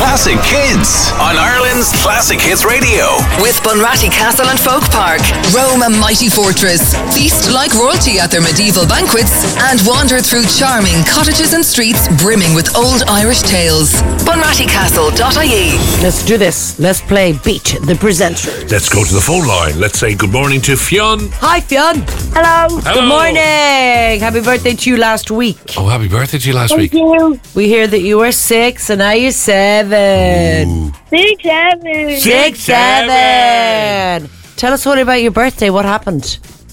Classic Kids on Ireland's Classic Hits Radio. With Bunratty Castle and Folk Park. Roam a mighty fortress. Feast like royalty at their medieval banquets. And wander through charming cottages and streets brimming with old Irish tales. bunrattycastle.ie. Let's do this. Let's play Beat the Presenters. Let's go to the phone line. Let's say good morning to Fionn. Hi, Fionn. Hello. Good morning. Happy birthday to you last week. Oh, happy birthday to you last week. Thank you. We hear that you were 6 and now you're 7. 6, 7. 6, 7. Tell us what about your birthday. What happened?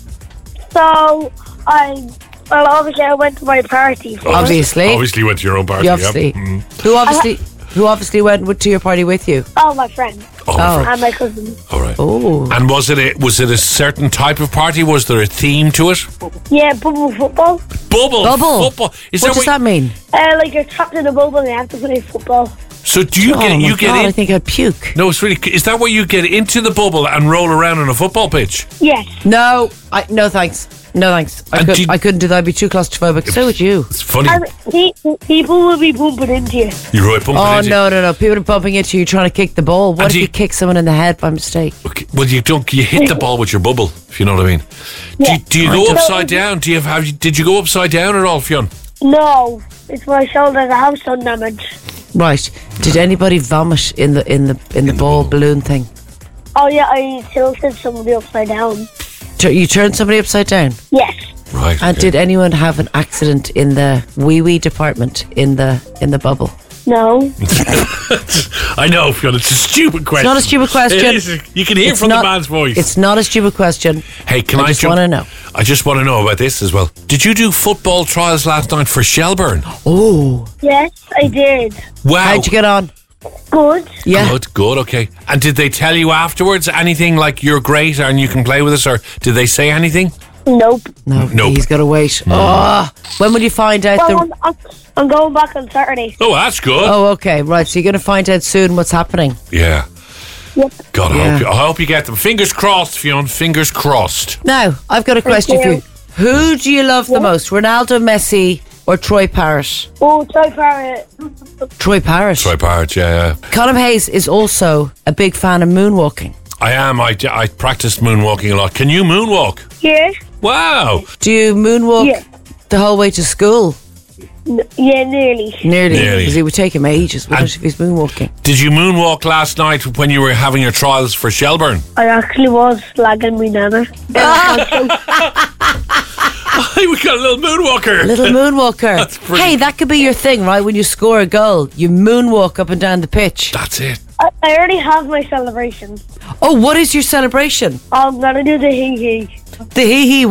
So, obviously I went to my party first. Obviously. Obviously went to your own party. You obviously. Yeah. Who obviously went to your party with you? Oh, my friend. Oh. And my cousin. All right. Oh. And was it a certain type of party? Was there a theme to it? Yeah, bubble football. Bubble What football. does that mean? Like you're trapped in a bubble and you have to play football. So do you get God, in? I think I'd puke. No, it's really. Is that where you get into the bubble and roll around on a football pitch? Yes. No, no thanks. No thanks. I couldn't do that. I'd be too claustrophobic. So would you. It's funny. And people will be bumping into you. You're right. Oh, no. People are bumping into you trying to kick the ball. What And if do you you- kick someone in the head by mistake? Okay. Well, you don't. You hit the ball with your bubble, if you know what I mean. Yeah. Do you go upside down? Did you go upside down at all, Fionn? No, it's my shoulder. I have sun damage. Right. Did anybody vomit in the ball balloon thing? Oh yeah, I tilted somebody upside down. You turned somebody upside down? Yes. Right. And okay. did anyone have an accident in the wee department in the bubble? No. I know, Fionn. It's a stupid question. It's not a stupid question. It is. You can hear It's from not- the man's voice. It's not a stupid question. Hey, can I just jump- want to know. I just want to know about this as well. Did you do football trials last night for Shelburne? Oh, Yes, I did. Wow. how'd you get on? Good. Yeah. Good, okay. And did they tell you afterwards anything like you're great and you can play with us, or did they say anything? Nope. No, Nope. he's got to wait. Oh, when will you find out? Well, I'm going back on Saturday. Oh, that's good. Oh, okay, right. So you're going to find out soon what's happening. Yeah. Yep. God, Yeah. I hope you get them. Fingers crossed, Fionn. Fingers crossed. Now, I've got a question for you. you. Who do you love the most, Ronaldo, Messi, or Troy Parrott? Oh, try Parrot. Troy Parrott. Troy Parrott, yeah. Colin Hayes is also a big fan of moonwalking. I am. I practiced moonwalking a lot. Can you moonwalk? Yeah. Wow. Do you moonwalk Yeah. the whole way to school? Yeah, nearly. Nearly. Nearly. Because it would take him ages, wouldn't it, if he's moonwalking? Did you moonwalk last night when you were having your trials for Shelburne? I actually was slagging me nana. Hey, we got a little moonwalker. Little moonwalker. That's brilliant. Hey, that could be your thing, right? When you score a goal, you moonwalk up and down the pitch. That's it. I already have my celebration. Oh, what is your celebration? I'm gonna do the hee hee. The hee hee.